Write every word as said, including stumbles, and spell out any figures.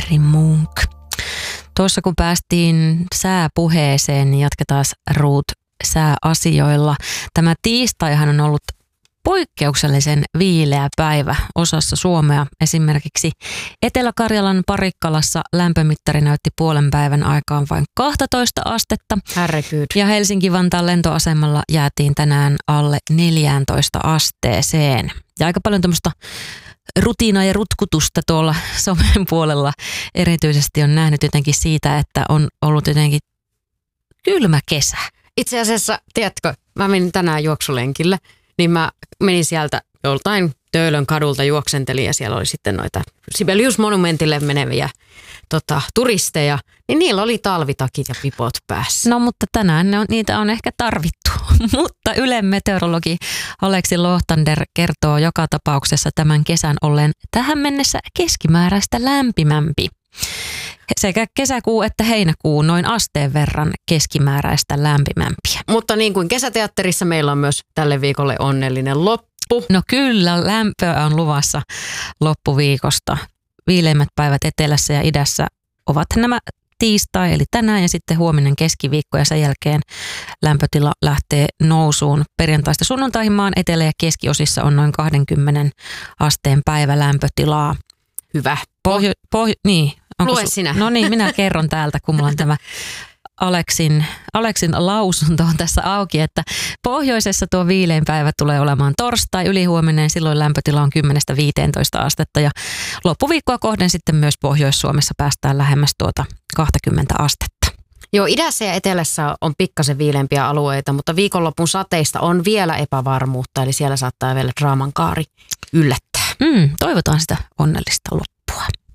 Meri Munk. Tuossa kun päästiin sääpuheeseen, niin jatketaan Ruut sääasioilla. Tämä tiistaihan on ollut poikkeuksellisen viileä päivä osassa Suomea. Esimerkiksi Etelä-Karjalan Parikkalassa lämpömittari näytti puolen päivän aikaan vain kaksitoista astetta. Herregud. Ja Helsinki-Vantaan lentoasemalla jäätiin tänään alle neljätoista asteeseen. Ja aika paljon tämmöistä rutiinaa ja rutkutusta tuolla somen puolella erityisesti on nähnyt jotenkin siitä, että on ollut jotenkin kylmä kesä. Itse asiassa, tiedätkö, mä menin tänään juoksulenkille, niin mä menin sieltä joltain Töölön kadulta juoksentelin ja siellä oli sitten noita Sibelius-monumentille meneviä tota, turisteja, niin niillä oli talvitakit ja pipot päässä. No mutta tänään ne on, niitä on ehkä tarvittu, mutta Ylen meteorologi Aleksi Lohtander kertoo joka tapauksessa tämän kesän olleen tähän mennessä keskimääräistä lämpimämpi. Sekä kesäkuu että heinäkuu noin asteen verran keskimääräistä lämpimämpiä. Mutta niin kuin kesäteatterissa meillä on myös tälle viikolle onnellinen loppu. No kyllä, lämpöä on luvassa loppuviikosta. Viileimmät päivät etelässä ja idässä ovat nämä tiistai eli tänään ja sitten huominen keskiviikko ja sen jälkeen lämpötila lähtee nousuun. Perjantaista sunnuntaihin maan etelä- ja keskiosissa on noin kaksikymmentä asteen päivä lämpötilaa. Hyvä. Pohjo, pohjo, niin. Lue su- sinä. No niin, minä kerron täältä, kun mulla on tämä Aleksin, Aleksin lausunto on tässä auki, että pohjoisessa tuo viilein päivä tulee olemaan torstai ylihuominen, silloin lämpötila on kymmenestä viiteentoista astetta ja loppuviikkoa kohden sitten myös Pohjois-Suomessa päästään lähemmäs tuota kaksikymmentä astetta. Joo, idässä ja etelässä on pikkasen viileämpiä alueita, mutta viikonlopun sateista on vielä epävarmuutta, eli siellä saattaa vielä draaman kaari yllättää. Mm, toivotaan sitä onnellista loppua.